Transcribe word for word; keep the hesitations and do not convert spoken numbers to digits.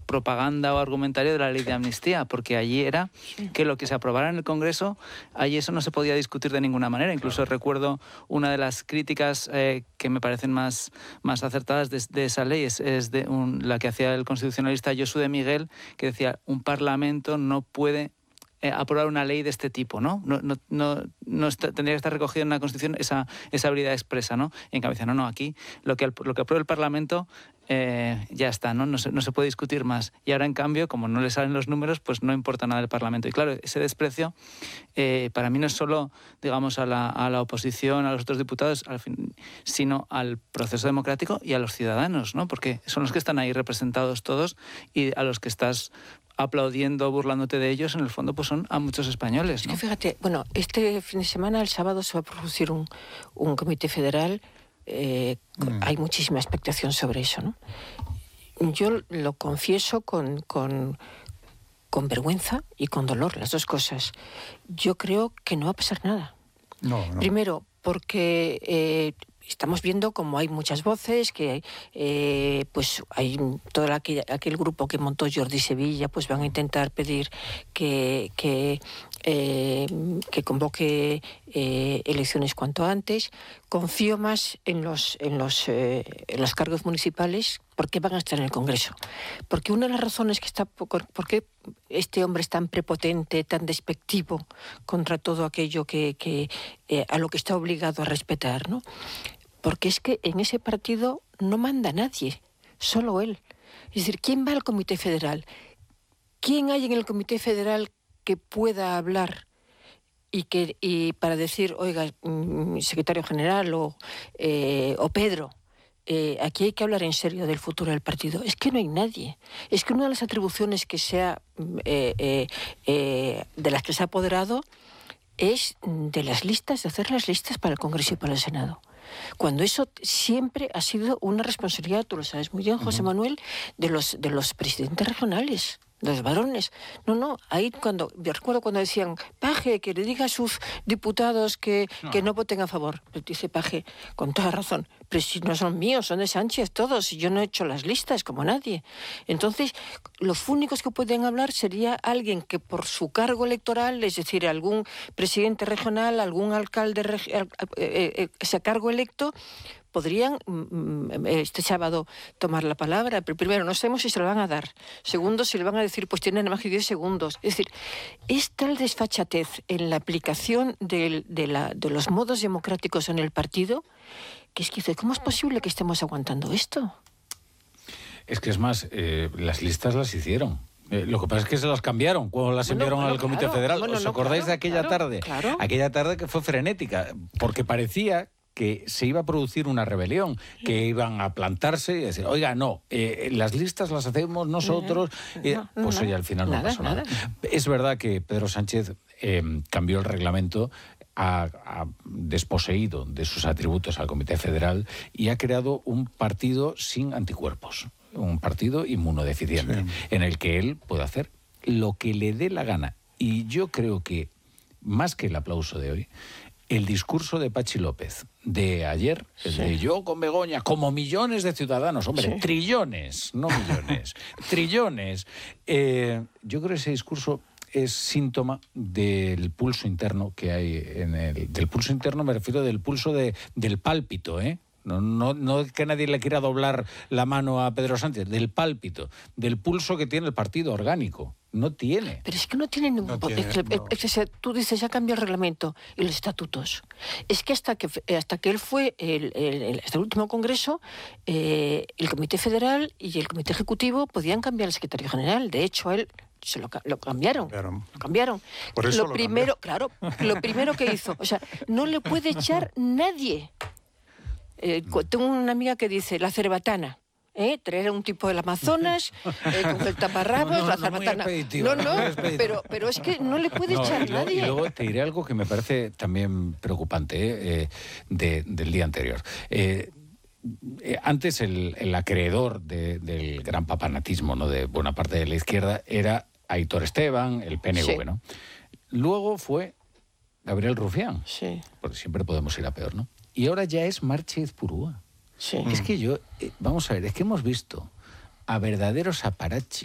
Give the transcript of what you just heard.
propaganda o argumentario de la ley de amnistía, porque allí era que lo que se aprobara en el Congreso, allí eso no se podía discutir de ninguna manera. Incluso recuerdo una de las críticas eh, que me parecen más, más acertadas de, de esa ley, es, es de un, la que hacía el constitucionalista Josu de Miguel, que decía, un parlamento no puede Eh, aprobar una ley de este tipo, ¿no? No, no, no, no está, tendría que estar recogida en la Constitución esa, esa habilidad expresa, ¿no? Y en cambio, no, no, aquí lo que, lo que apruebe el Parlamento eh, ya está, ¿no? No se, no se puede discutir más. Y ahora, en cambio, como no le salen los números, pues no importa nada del Parlamento. Y claro, ese desprecio eh, para mí no es solo, digamos, a la, a la oposición, a los otros diputados, al fin, sino al proceso democrático y a los ciudadanos, ¿no? Porque son los que están ahí representados todos y a los que estás aplaudiendo, burlándote de ellos, en el fondo pues son a muchos españoles, ¿no? Es que fíjate, bueno, este fin de semana, el sábado, se va a producir un, un comité federal, eh, mm. hay muchísima expectación sobre eso, ¿no? Yo lo confieso con, con, con vergüenza y con dolor, las dos cosas. Yo creo que no va a pasar nada. No, no. Primero, porque eh, estamos viendo como hay muchas voces, que eh, pues hay todo aquel, aquel grupo que montó Jordi Sevilla, pues van a intentar pedir que, que, eh, que convoque eh, elecciones cuanto antes. Confío más en los, en los, eh, en los cargos municipales, porque van a estar en el Congreso. Porque una de las razones que está, por qué este hombre es tan prepotente, tan despectivo contra todo aquello que, que eh, a lo que está obligado a respetar, ¿no? Porque es que en ese partido no manda nadie, solo él. Es decir, ¿quién va al Comité Federal? ¿Quién hay en el Comité Federal que pueda hablar y que y para decir, oiga, secretario general o, eh, o Pedro, eh, aquí hay que hablar en serio del futuro del partido? Es que no hay nadie. Es que una de las atribuciones que se ha, eh, eh, eh, de las que se ha apoderado es de las listas, de hacer las listas para el Congreso y para el Senado. Cuando eso siempre ha sido una responsabilidad, tú lo sabes muy bien, José Manuel, de los, de los presidentes regionales, de los varones. No, no, ahí cuando, yo recuerdo cuando decían, Paje, que le diga a sus diputados que no, que no voten a favor. Pero dice Paje, con toda razón, pero si no son míos, son de Sánchez todos, y yo no he hecho las listas como nadie. Entonces, los únicos que pueden hablar sería alguien que por su cargo electoral, es decir, algún presidente regional, algún alcalde, eh, eh, ese cargo electo, podrían este sábado tomar la palabra, pero primero no sabemos si se lo van a dar, segundo si le van a decir pues tienen más que diez segundos, es decir, es tal desfachatez en la aplicación de, de, la, de los modos democráticos en el partido, que es que ¿cómo es posible que estemos aguantando esto? Es que es más, eh, las listas las hicieron. Eh, lo que pasa es que se las cambiaron cuando las bueno, enviaron bueno, al Comité claro, Federal. bueno, ¿Os no, acordáis claro, de aquella claro, tarde? Claro. Aquella tarde que fue frenética, porque parecía que se iba a producir una rebelión, que iban a plantarse y decir, oiga, no, eh, las listas las hacemos nosotros. Eh, no, no, pues oye, al final nada, no pasó nada. nada. Es verdad que Pedro Sánchez eh, cambió el reglamento, ha, ha desposeído de sus atributos al Comité Federal y ha creado un partido sin anticuerpos, un partido inmunodeficiente, sí, en el que él puede hacer lo que le dé la gana. Y yo creo que, más que el aplauso de hoy, el discurso de Pachi López de ayer, sí, de yo con Begoña, como millones de ciudadanos, hombre, sí, trillones, no millones, trillones. Eh, yo creo que ese discurso es síntoma del pulso interno que hay en el... Del pulso interno me refiero del pulso de, del pálpito, ¿eh? No, no, no que nadie le quiera doblar la mano a Pedro Sánchez, del pálpito, del pulso que tiene el partido orgánico. No tiene. Pero es que no tiene ningún... No tiene, es que, no. es que tú dices, ya cambió el reglamento y los estatutos. Es que hasta que, hasta que él fue, el, el, el, hasta el último congreso, eh, el Comité Federal y el Comité Ejecutivo podían cambiar al secretario general. De hecho, a él se lo, lo cambiaron. Claro. Lo cambiaron. Por eso lo, lo primero, cambió. Claro, lo primero que hizo, o sea, no le puede echar nadie. Eh, tengo una amiga que dice, la cerbatana. ¿Eh? Traer a un tipo del Amazonas, eh, con el taparrabos, no, no, la cerbatana. No, no, no, pero, pero es que no le puede no, echar y luego, nadie. Y luego te diré algo que me parece también preocupante eh, de, del día anterior. Eh, eh, antes el, el acreedor de, del gran papanatismo, ¿no?, de buena parte de la izquierda era Aitor Esteban, el P N V, sí, ¿no? Luego fue Gabriel Rufián, sí, porque siempre podemos ir a peor, ¿no? Y ahora ya es Marchi Ezpurúa. Sí. Es que yo, eh, vamos a ver, es que hemos visto a verdaderos aparachi